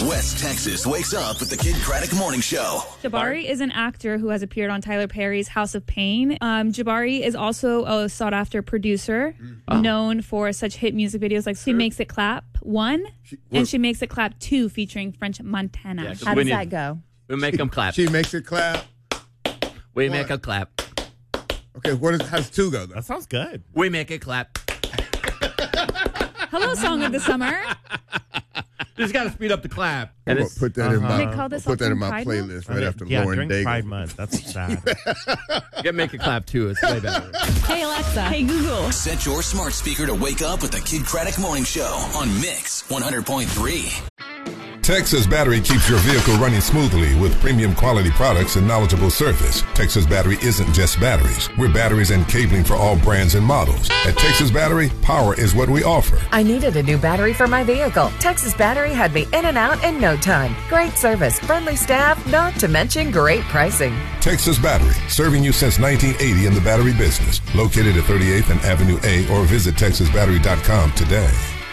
West Texas wakes up with the Kid Craddock Morning Show. Jabari is an actor who has appeared on Tyler Perry's House of Pain. Jabari is also a sought-after producer known for such hit music videos like She Makes It Clap 1 and She Makes It Clap 2 featuring French Montana. Yeah, How does that go? We make them clap. She makes it clap. We make a clap. Okay, how's 2 go, though? That sounds good. We make it clap. Hello, Song of the Summer. Just got to speed up the clap. I'm going to put that in my, They call this put that in my Pride Month? playlist right after Yeah, Lauren during Daigle. Pride Month. That's sad. Get make it clap too. It's way better. Hey, Alexa. Hey, Google. Set your smart speaker to wake up with the Kid Craddock Morning Show on Mix 100.3. Texas Battery keeps your vehicle running smoothly with premium quality products and knowledgeable service. Texas Battery isn't just batteries. We're batteries and cabling for all brands and models. At Texas Battery, power is what we offer. I needed a new battery for my vehicle. Texas Battery had me in and out in no time. Great service, friendly staff, not to mention great pricing. Texas Battery, serving you since 1980 in the battery business. Located at 38th and Avenue A or visit TexasBattery.com today.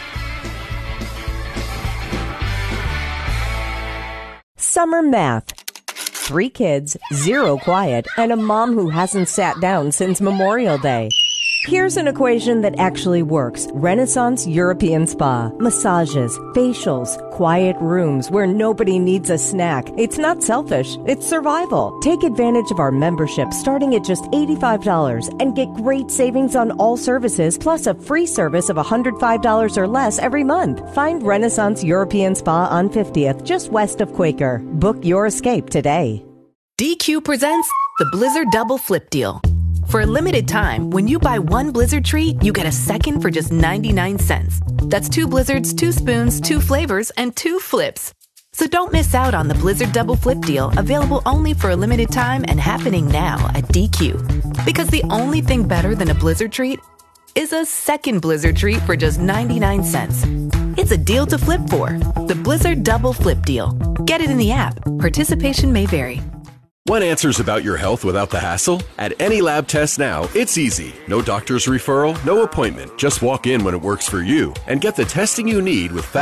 Summer math. 3 kids, 0 quiet, and a mom who hasn't sat down since Memorial Day. Here's an equation that actually works. Renaissance European Spa. Massages, facials, quiet rooms where nobody needs a snack. It's not selfish, it's survival. Take advantage of our membership starting at just $85 and get great savings on all services plus a free service of $105 or less every month. Find Renaissance European Spa on 50th, just west of Quaker. Book your escape today. DQ presents the Blizzard Double Flip Deal. For a limited time, when you buy 1 Blizzard treat, you get a second for just 99 cents. That's 2 Blizzards, 2 spoons, 2 flavors, and 2 flips. So don't miss out on the Blizzard Double Flip Deal, available only for a limited time and happening now at DQ. Because the only thing better than a Blizzard treat is a second Blizzard treat for just 99 cents. It's a deal to flip for. The Blizzard Double Flip Deal. Get it in the app. Participation may vary. Want answers about your health without the hassle? At Any Lab Test Now, it's easy. No doctor's referral, no appointment. Just walk in when it works for you and get the testing you need with